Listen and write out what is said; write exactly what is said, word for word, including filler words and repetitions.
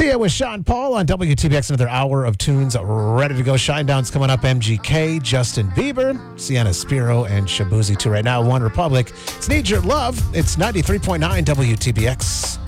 Sia with Sean Paul on W T B X. Another hour of tunes ready to go. Shinedown's coming up. M G K, Justin Bieber, Sienna Spiro, and Shabuzi too. Right now, One Republic. It's Need Your Love. It's ninety-three point nine W T B X.